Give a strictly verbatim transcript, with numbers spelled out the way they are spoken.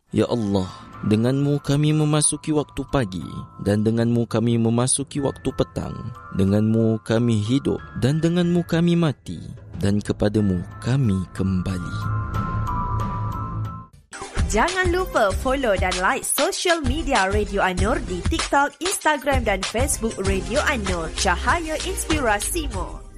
Ya Allah, dengan-Mu kami memasuki waktu pagi dan dengan-Mu kami memasuki waktu petang. Dengan-Mu kami hidup dan dengan-Mu kami mati dan kepada-Mu kami kembali. Jangan lupa follow dan like social media Radio An-Nur di TikTok, Instagram dan Facebook Radio An-Nur. Cahaya Inspirasimu.